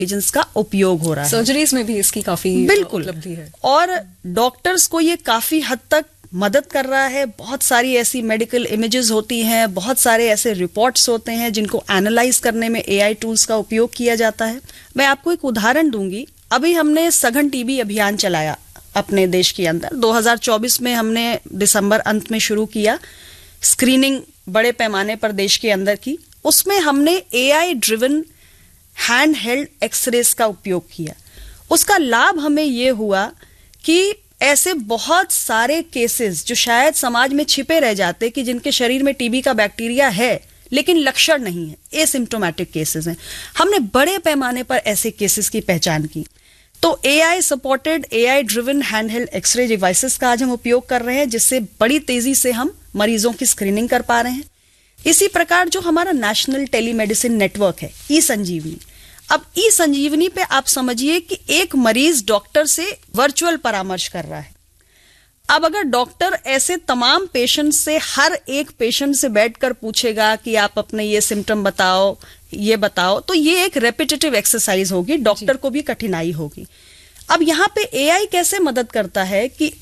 Intelligence का उपयोग हो रहा है। सर्जरीज में भी इसकी काफी बिल्कुल उपलब्धि है और डॉक्टर्स को ये काफी हद तक मदद कर रहा है। बहुत सारी ऐसी मेडिकल इमेजेस होती हैं, बहुत सारे ऐसे रिपोर्ट्स होते हैं जिनको एनालाइज करने में एआई टूल्स का उपयोग किया जाता है। मैं आपको एक उदाहरण दूंगी। अभी हमने सघन टीबी अभियान चलाया अपने देश के अंदर। 2024 में हमने दिसंबर अंत में शुरू किया स्क्रीनिंग बड़े पैमाने पर देश के अंदर की। उसमें हमने AI driven hand held X-rays का उपयोग किया। उसका लाभ हमें यह हुआ कि ऐसे बहुत सारे केसेस जो शायद समाज में छिपे रह जाते, कि जिनके शरीर में टीबी का बैक्टीरिया है लेकिन लक्षण नहीं है, एसिम्प्टोमेटिक केसेस हैं, हमने बड़े पैमाने पर ऐसे केसेस की पहचान की। तो AI supported AI driven handheld x ray devices का आज हम उपयोग कर रहे हैं, जिससे बड़ी तेजी से हम मरीजों की स्क्रीनिंग कर पा रहे हैं। इसी प्रकार जो हमारा नेशनल टेलीमेडिसिन नेटवर्क है ई संजीवनी, अब ई संजीवनी पे आप समझिए कि एक मरीज डॉक्टर से वर्चुअल परामर्श कर रहा है। अब अगर डॉक्टर ऐसे तमाम पेशेंट से हर एक पेशेंट से बैठकर पूछेगा कि आप अपने ये सिम्टम बताओ, ये बताओ, तो ये एक रेपिटेटिव एक्सरसाइज होगी, डॉक्टर को भी कठिनाई होगी। अब यहाँ पे एआई कैसे मदद करता है कि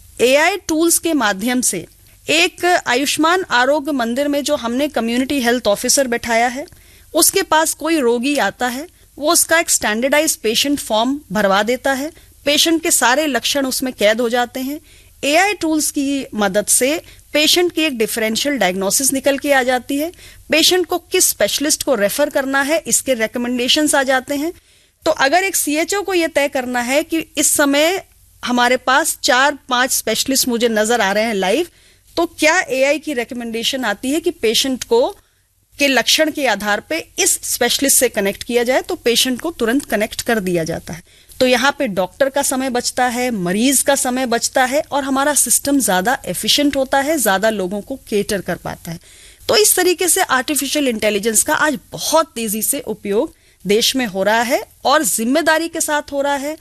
एआई टूल्स के माध्यम से एक आयुष्मान आरोग्य मंदिर में जो हमने कम्युनिटी हेल्थ ऑफिसर बैठाया है, उसके पास कोई रोगी आता है, वो उसका एक स्टैंडर्डाइज पेशेंट फॉर्म भरवा देता है, पेशेंट के सारे लक्षण उसमें कैद हो जाते हैं। एआई टूल्स की मदद से पेशेंट की एक डिफरेंशियल डायग्नोसिस निकल के आ जाती है, पेशेंट को किस स्पेशलिस्ट को रेफर करना है इसके रिकमेंडेशंस आ जाते हैं। तो अगर एक सीएचओ को यह तय करना है कि इस समय हमारे पास 4-5 स्पेशलिस्ट मुझे नजर आ रहे हैं लाइव, तो क्या एआई की रिकमेंडेशन आती है कि पेशेंट को के लक्षण के आधार पे इस स्पेशलिस्ट से कनेक्ट किया जाए, तो पेशेंट को तुरंत कनेक्ट कर दिया जाता है। तो यहाँ पे डॉक्टर का समय बचता है, मरीज का समय बचता है और हमारा सिस्टम ज्यादा एफिशिएंट होता है, ज्यादा लोगों को केटर कर पाता है। तो इस तरीके से आर्टिफिशियल इंटेलिजेंस का आज बहुत तेजी से उपयोग देश में हो रहा है और जिम्मेदारी के साथ हो रहा है,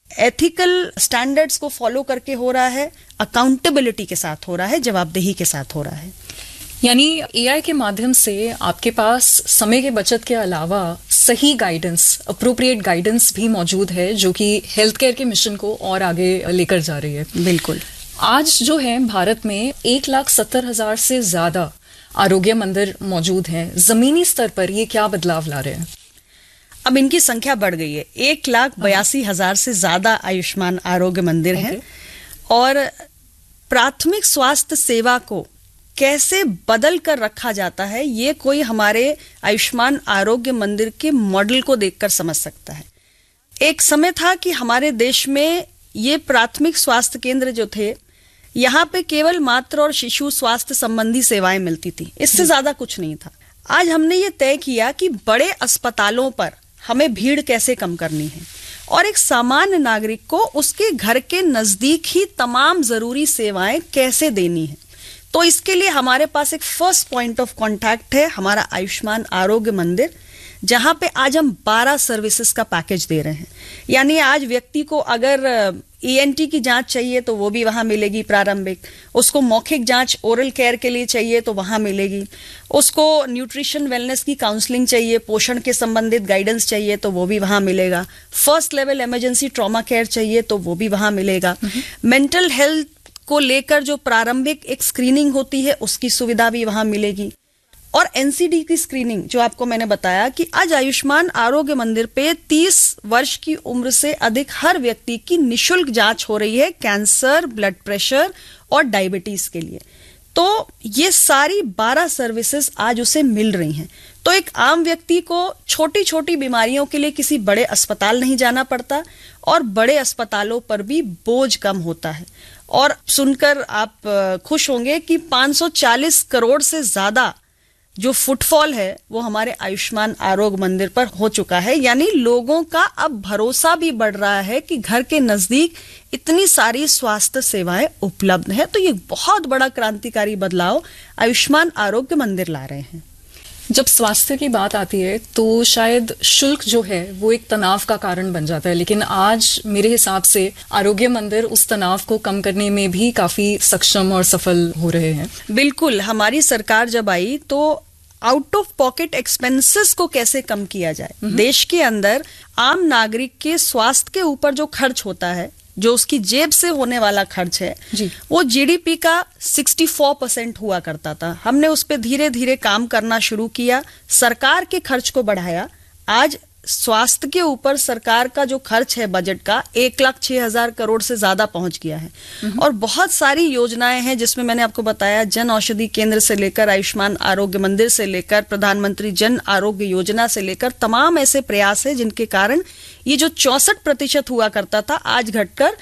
एथिकल स्टैंडर्ड्स को फॉलो करके हो रहा है, अकाउंटेबिलिटी के साथ हो रहा है, जवाबदेही के साथ हो रहा है। यानी एआई के माध्यम से आपके पास समय के बचत के अलावा सही गाइडेंस, अप्रोप्रिएट गाइडेंस भी मौजूद है, जो कि हेल्थ केयर के मिशन को और आगे लेकर जा रही है। बिल्कुल। आज जो है भारत में 1,70,000 से ज्यादा आरोग्य मंदिर मौजूद हैं। जमीनी स्तर पर ये क्या बदलाव ला रहे हैं? अब इनकी संख्या बढ़ गई है, 1,82,000 से ज्यादा आयुष्मान आरोग्य मंदिर हैं। और प्राथमिक स्वास्थ्य सेवा को कैसे बदल कर रखा जाता है, ये कोई हमारे आयुष्मान आरोग्य मंदिर के मॉडल को देखकर समझ सकता है। एक समय था कि हमारे देश में ये प्राथमिक स्वास्थ्य केंद्र जो थे, यहाँ पे केवल मातृ और शिशु स्वास्थ्य संबंधी सेवाएं मिलती थी, इससे ज्यादा कुछ नहीं था। आज हमने ये तय किया कि बड़े अस्पतालों पर हमें भीड़ कैसे कम करनी है और एक सामान्य नागरिक को उसके घर के नजदीक ही तमाम जरूरी सेवाएं कैसे देनी है। तो इसके लिए हमारे पास एक फर्स्ट पॉइंट ऑफ कांटेक्ट है हमारा आयुष्मान आरोग्य मंदिर, जहां पे आज हम 12 सर्विसेज का पैकेज दे रहे हैं। यानी आज व्यक्ति को अगर ईएनटी की जांच चाहिए तो वो भी वहां मिलेगी प्रारंभिक, उसको मौखिक जांच ओरल केयर के लिए चाहिए तो वहां मिलेगी, उसको न्यूट्रिशन वेलनेस की काउंसलिंग चाहिए, पोषण के संबंधित गाइडेंस चाहिए तो वो भी वहां मिलेगा, first level emergency trauma care चाहिए तो वो भी वहां मिलेगा, मेंटल हेल्थ को लेकर जो प्रारंभिक एक स्क्रीनिंग होती है उसकी सुविधा भी वहां मिलेगी, और एनसीडी की स्क्रीनिंग जो आपको मैंने बताया कि आज आयुष्मान आरोग्य मंदिर पे 30 वर्ष की उम्र से अधिक हर व्यक्ति की निशुल्क जांच हो रही है कैंसर, ब्लड प्रेशर और डायबिटीज के लिए। तो ये सारी 12 सर्विसेज आज उसे मिल रही हैं। तो एक आम व्यक्ति को छोटी छोटी बीमारियों के लिए किसी बड़े अस्पताल नहीं जाना पड़ता और बड़े अस्पतालों पर भी बोझ कम होता है। और सुनकर आप खुश होंगे कि 540 करोड़ से ज्यादा जो फुटफॉल है वो हमारे आयुष्मान आरोग्य मंदिर पर हो चुका है। यानी लोगों का अब भरोसा भी बढ़ रहा है कि घर के नजदीक इतनी सारी स्वास्थ्य सेवाएं उपलब्ध हैं। तो ये बहुत बड़ा क्रांतिकारी बदलाव आयुष्मान आरोग्य मंदिर ला रहे हैं। जब स्वास्थ्य की बात आती है तो शायद शुल्क जो है वो एक तनाव का कारण बन जाता है, लेकिन आज मेरे हिसाब से आरोग्य मंदिर उस तनाव को कम करने में भी काफी सक्षम और सफल हो रहे हैं। बिल्कुल, हमारी सरकार जब आई तो आउट ऑफ पॉकेट एक्सपेंसेस को कैसे कम किया जाए। देश के अंदर आम नागरिक के स्वास्थ्य के ऊपर जो खर्च होता है, जो उसकी जेब से होने वाला खर्च है जी। वो जीडीपी का 64% हुआ करता था। हमने उस पर धीरे धीरे काम करना शुरू किया, सरकार के खर्च को बढ़ाया। आज स्वास्थ्य के ऊपर सरकार का जो खर्च है बजट का 1,06,000 करोड़ से ज्यादा पहुंच गया है। और बहुत सारी योजनाएं हैं जिसमें मैंने आपको बताया, जन औषधि केंद्र से लेकर आयुष्मान आरोग्य मंदिर से लेकर प्रधानमंत्री जन आरोग्य योजना से लेकर तमाम ऐसे प्रयास है जिनके कारण ये जो 64% हुआ करता था आज घटकर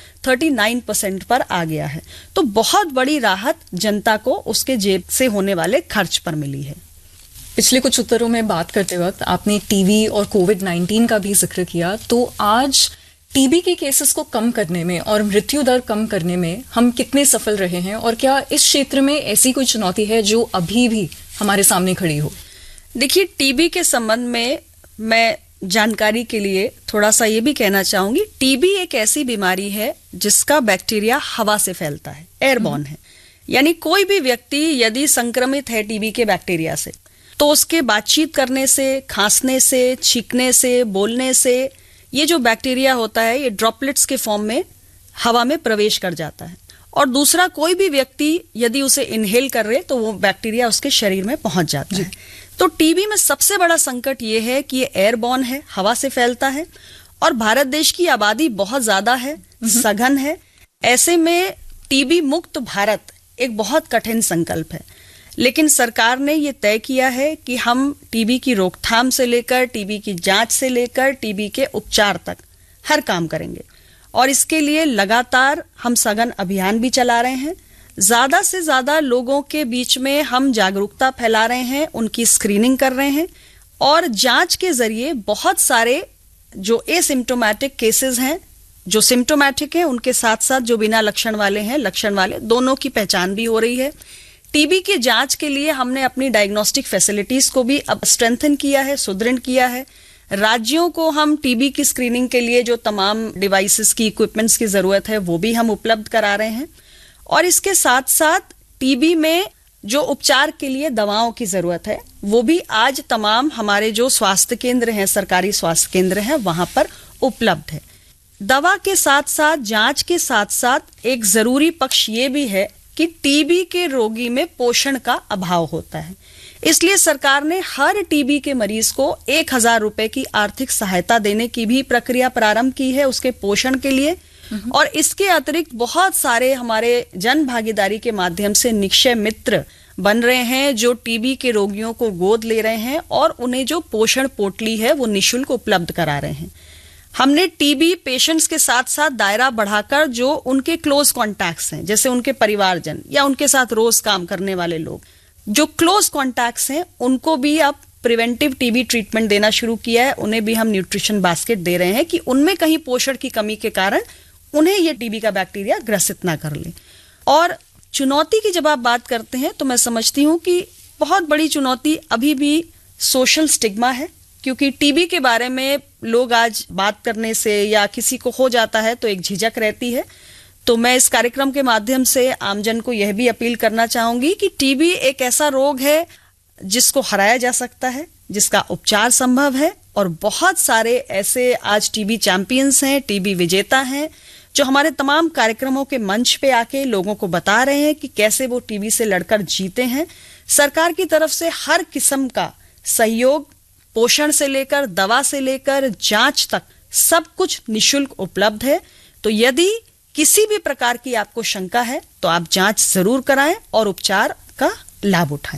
39% पर आ गया है। तो बहुत बड़ी राहत जनता को उसके जेब से होने वाले खर्च पर मिली है। पिछले कुछ उत्तरों में बात करते वक्त आपने टीबी और कोविड-19 का भी जिक्र किया, तो आज टीबी के केसेस को कम करने में और मृत्यु दर कम करने में हम कितने सफल रहे हैं, और क्या इस क्षेत्र में ऐसी कोई चुनौती है जो अभी भी हमारे सामने खड़ी हो? देखिए, टीबी के संबंध में मैं जानकारी के लिए थोड़ा सा ये भी कहना चाहूंगी, टीबी एक ऐसी बीमारी है जिसका बैक्टीरिया हवा से फैलता है, एयरबॉर्न है। यानी कोई भी व्यक्ति यदि संक्रमित है टीबी के बैक्टीरिया से, तो उसके बातचीत करने से, खांसने से, छींकने से, बोलने से ये जो बैक्टीरिया होता है ये ड्रॉपलेट्स के फॉर्म में हवा में प्रवेश कर जाता है। और दूसरा कोई भी व्यक्ति यदि उसे इनहेल कर रहे तो वो बैक्टीरिया उसके शरीर में पहुंच जाता है। तो टीबी में सबसे बड़ा संकट ये है कि ये एयरबॉर्न है, हवा से फैलता है, और भारत देश की आबादी बहुत ज्यादा है, सघन है। ऐसे में टीबी मुक्त भारत एक बहुत कठिन संकल्प है, लेकिन सरकार ने ये तय किया है कि हम टीबी की रोकथाम से लेकर, टीबी की जांच से लेकर, टीबी के उपचार तक हर काम करेंगे। और इसके लिए लगातार हम सघन अभियान भी चला रहे हैं। ज्यादा से ज्यादा लोगों के बीच में हम जागरूकता फैला रहे हैं, उनकी स्क्रीनिंग कर रहे हैं, और जांच के जरिए बहुत सारे जो एसिम्प्टोमेटिक केसेस हैं, जो सिम्प्टोमेटिक हैं, उनके साथ साथ जो बिना लक्षण वाले हैं, लक्षण वाले, दोनों की पहचान भी हो रही है। टीबी की जांच के लिए हमने अपनी डायग्नोस्टिक फैसिलिटीज को भी अब स्ट्रेंथन किया है, सुदृढ़ किया है। राज्यों को हम टीबी की स्क्रीनिंग के लिए जो तमाम डिवाइसेस की, इक्विपमेंट्स की जरूरत है वो भी हम उपलब्ध करा रहे हैं। और इसके साथ साथ टीबी में जो उपचार के लिए दवाओं की जरूरत है वो भी आज तमाम हमारे जो स्वास्थ्य केंद्र हैं, सरकारी स्वास्थ्य केंद्र हैं, वहां पर उपलब्ध है। दवा के साथ साथ, जांच के साथ साथ एक जरूरी पक्ष ये भी है कि टीबी के रोगी में पोषण का अभाव होता है। इसलिए सरकार ने हर टीबी के मरीज को 1,000 रुपए की आर्थिक सहायता देने की भी प्रक्रिया प्रारंभ की है उसके पोषण के लिए। और इसके अतिरिक्त बहुत सारे हमारे जन भागीदारी के माध्यम से निक्षय मित्र बन रहे हैं जो टीबी के रोगियों को गोद ले रहे हैं और उन्हें जो पोषण पोटली है वो निःशुल्क उपलब्ध करा रहे हैं। हमने टीबी पेशेंट्स के साथ साथ दायरा बढ़ाकर जो उनके क्लोज कॉन्टैक्ट्स हैं, जैसे उनके परिवारजन या उनके साथ रोज काम करने वाले लोग, जो क्लोज कॉन्टैक्ट्स हैं, उनको भी अब प्रिवेंटिव टीबी ट्रीटमेंट देना शुरू किया है। उन्हें भी हम न्यूट्रिशन बास्केट दे रहे हैं कि उनमें कहीं पोषण की कमी के कारण उन्हें ये टीबी का बैक्टीरिया ग्रसित ना कर ले। और चुनौती की जब आप बात करते हैं तो मैं समझती हूँ कि बहुत बड़ी चुनौती अभी भी सोशल स्टिग्मा है, क्योंकि टीबी के बारे में लोग आज बात करने से या किसी को हो जाता है तो एक झिझक रहती है। तो मैं इस कार्यक्रम के माध्यम से आमजन को यह भी अपील करना चाहूंगी कि टीबी एक ऐसा रोग है जिसको हराया जा सकता है, जिसका उपचार संभव है, और बहुत सारे ऐसे आज टीबी चैंपियंस हैं, टीबी विजेता हैं, जो हमारे तमाम कार्यक्रमों के मंच पे आके लोगों को बता रहे हैं कि कैसे वो टीबी से लड़कर जीते हैं। सरकार की तरफ से हर किस्म का सहयोग, पोषण से लेकर दवा से लेकर जांच तक, सब कुछ निःशुल्क उपलब्ध है। तो यदि किसी भी प्रकार की आपको शंका है तो आप जांच जरूर कराएं और उपचार का लाभ उठाएं।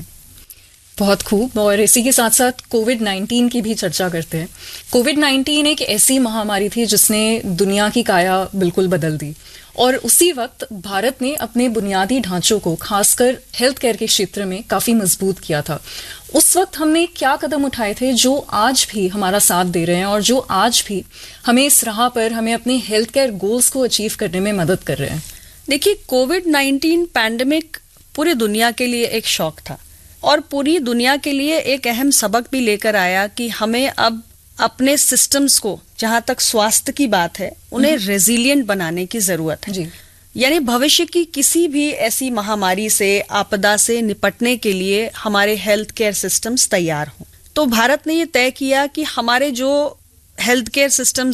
बहुत खूब। और इसी के साथ साथ कोविड-19 की भी चर्चा करते हैं। कोविड-19 एक ऐसी महामारी थी जिसने दुनिया की काया बिल्कुल बदल दी, और उसी वक्त भारत ने अपने बुनियादी ढांचों को, खासकर हेल्थ केयर के क्षेत्र में, काफी मजबूत किया था। उस वक्त हमने क्या कदम उठाए थे जो आज भी हमारा साथ दे रहे हैं और जो आज भी हमें इस राह पर, हमें अपने हेल्थ केयर गोल्स को अचीव करने में मदद कर रहे हैं? देखिए, कोविड-19 पैंडेमिक पूरी दुनिया के लिए एक शौक था और पूरी दुनिया के लिए एक अहम सबक भी लेकर आया कि हमें अब अपने सिस्टम्स को, जहां तक स्वास्थ्य की बात है, उन्हें रेजिलिएंट बनाने की जरूरत है। जी। यानी भविष्य की किसी भी ऐसी महामारी से, आपदा से निपटने के लिए हमारे हेल्थ केयर सिस्टम्स तैयार हों। तो भारत ने ये तय किया कि हमारे जो हेल्थ केयर सिस्टम्स